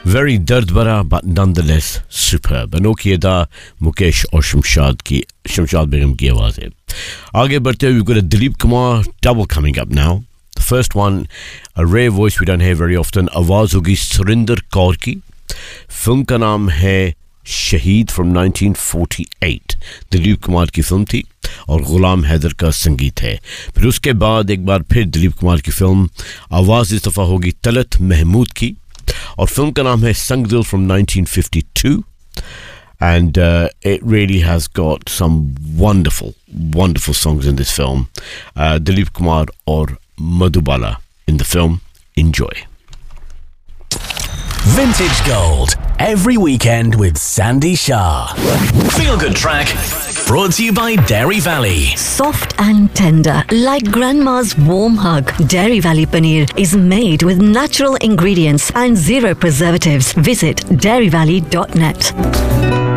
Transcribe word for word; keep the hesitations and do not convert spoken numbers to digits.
Very dard bhara but nonetheless superb. अनोखी अदा मुकेश और शमशाद की शमशाद बेगम की आवाज है. आगे बढ़ते हुए we've got a Dilip Kumar double coming up now. The first one, a rare voice we don't hear very often. आवाज होगी सुरिंदर कौर की. फिल्म का नाम है शहीद from nineteen forty-eight. Dilip Kumar की फिल्म थी और गुलाम हैदर का संगीत है. फिर उसके बाद एक बार फिर दिलीप कुमार की फिल्म. आवाज इस दफा होगी तलत महमूद की और फिल्म का नाम है संगदिल from nineteen fifty-two. And uh, it really has got some wonderful, wonderful songs in this film. Uh, Dilip Kumar or Madhubala in the film. Enjoy. Vintage Gold, every weekend with Sandy Shah. Feel Good Track, brought to you by Dairy Valley. Soft and tender, like grandma's warm hug. Dairy Valley Paneer is made with natural ingredients and zero preservatives. Visit dairy valley dot net.